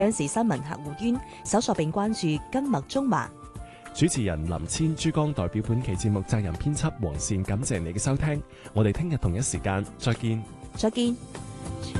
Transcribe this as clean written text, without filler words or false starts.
央視新聞客戶端搜索並關注根脈中華。 主持人林千、珠江代表本期節目責任編輯黃善，感謝你嘅收聽，我哋聽日同一時間再見。 再見。